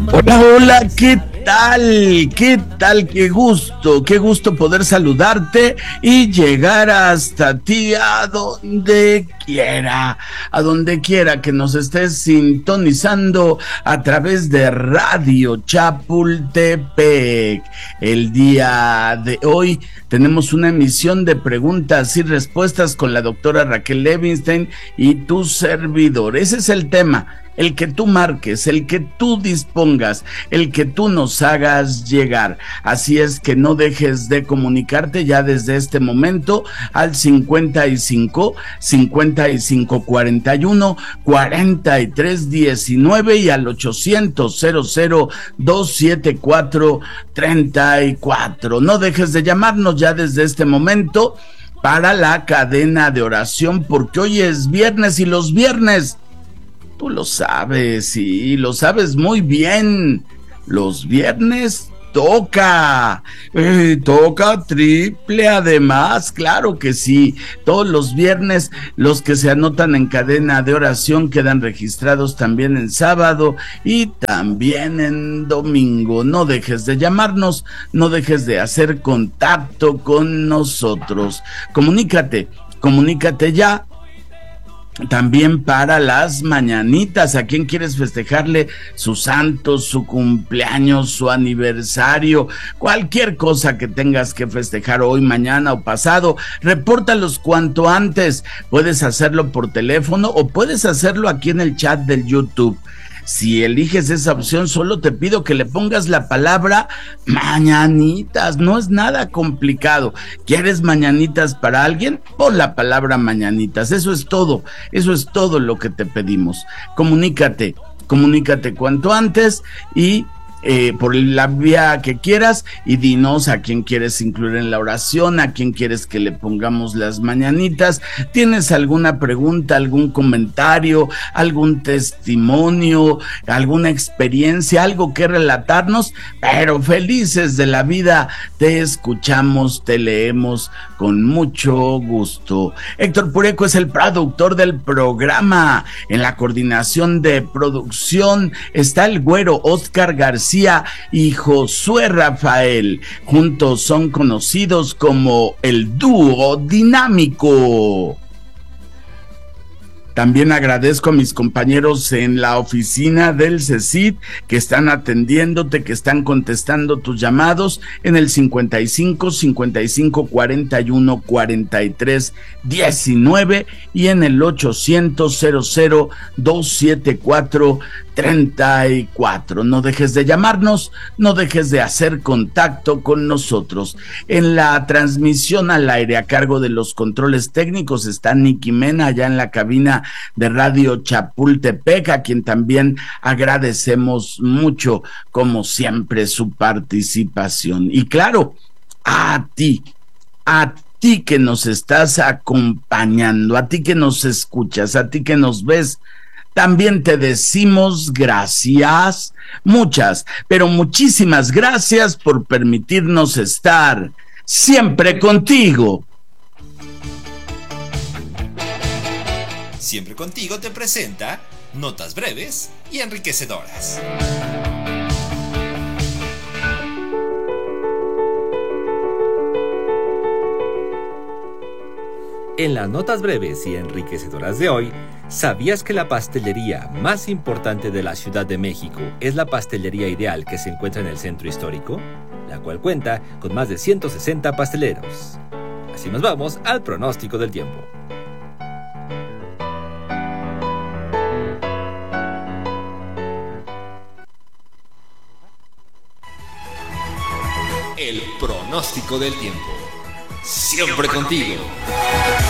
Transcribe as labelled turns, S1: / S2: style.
S1: Hola, hola, ¿qué tal? ¿Qué tal? Qué gusto poder saludarte y llegar hasta ti a donde quiera que nos estés sintonizando a través de Radio Chapultepec. El día de hoy tenemos una emisión de preguntas y respuestas con la doctora Raquel Levinstein y tu servidor. Ese es el tema. El que tú marques, el que tú dispongas, el que tú nos hagas llegar. Así es que no dejes de comunicarte ya desde este momento al 55 41 43 19 y al 800 00 274 34. No dejes de llamarnos ya desde este momento para la cadena de oración, porque hoy es viernes y los viernes, tú lo sabes, sí, lo sabes muy bien. Los viernes toca triple además, claro que sí. Todos los viernes los que se anotan en cadena de oración quedan registrados también en sábado y también en domingo. No dejes de llamarnos, no dejes de hacer contacto con nosotros. Comunícate ya. También para las mañanitas, ¿a quién quieres festejarle su santo, su cumpleaños, su aniversario? Cualquier cosa que tengas que festejar hoy, mañana o pasado, repórtalos cuanto antes. Puedes hacerlo por teléfono o puedes hacerlo aquí en el chat del YouTube. Si eliges esa opción, solo te pido que le pongas la palabra mañanitas, no es nada complicado. ¿Quieres mañanitas para alguien? Pon la palabra mañanitas, eso es todo lo que te pedimos. Comunícate cuanto antes y por la vía que quieras y dinos a quién quieres incluir en la oración, a quién quieres que le pongamos las mañanitas. ¿Tienes alguna pregunta, algún comentario, algún testimonio, alguna experiencia, algo que relatarnos? Pero felices de la vida, te escuchamos, te leemos con mucho gusto. Héctor Pureco es el productor del programa. En la coordinación de producción está el güero Oscar García y Josué Rafael. Juntos son conocidos como el dúo dinámico. También agradezco a mis compañeros en la oficina del CECIT que están atendiéndote, que están contestando tus llamados en el 55 41 43 19 y en el 800 00 274 34. No dejes de llamarnos, no dejes de hacer contacto con nosotros. En la transmisión al aire a cargo de los controles técnicos está Nicky Mena, allá en la cabina de Radio Chapultepec, a quien también agradecemos mucho, como siempre, su participación. Y claro, a ti que nos estás acompañando, a ti que nos escuchas, a ti que nos ves, también te decimos gracias, muchas, pero muchísimas gracias por permitirnos estar siempre contigo.
S2: Siempre contigo te presenta notas breves y enriquecedoras.
S3: En las notas breves y enriquecedoras de hoy, ¿sabías que la pastelería más importante de la Ciudad de México es la Pastelería Ideal que se encuentra en el centro histórico? La cual cuenta con más de 160 pasteleros. Así nos vamos al pronóstico del tiempo.
S2: El pronóstico del tiempo. Siempre contigo.